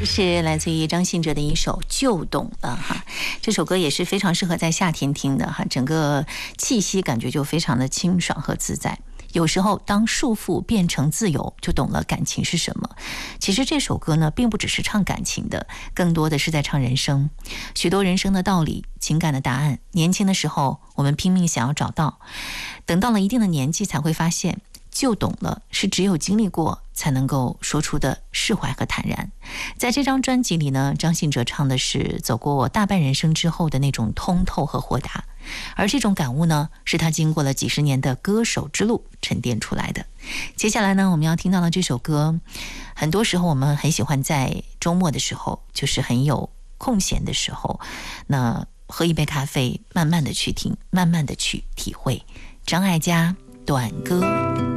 是来自于张信哲的一首《就懂了》哈，这首歌也是非常适合在夏天听的哈，整个气息感觉就非常的清爽和自在。有时候当束缚变成自由，就懂了感情是什么。其实这首歌呢，并不只是唱感情的，更多的是在唱人生。许多人生的道理、情感的答案，年轻的时候我们拼命想要找到，等到了一定的年纪才会发现，就懂了是只有经历过才能够说出的释怀和坦然。在这张专辑里呢，张信哲唱的是走过大半人生之后的那种通透和豁达，而这种感悟呢，是他经过了几十年的歌手之路沉淀出来的。接下来呢，我们要听到的这首歌，很多时候我们很喜欢在周末的时候，就是很有空闲的时候，那喝一杯咖啡，慢慢的去听，慢慢的去体会。张艾嘉短歌。